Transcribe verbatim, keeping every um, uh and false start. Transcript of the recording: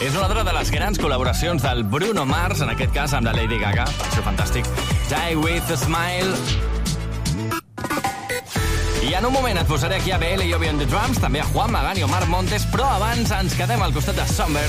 és una altra de les grans col·laboracions del Bruno Mars, en aquest cas amb la Lady Gaga. Això fantàstic. Die With a Smile. I en un moment et posaré aquí a B L i Obi on the Drums, també a Juan Magán i Omar Montes, però abans ens quedem al costat de Somber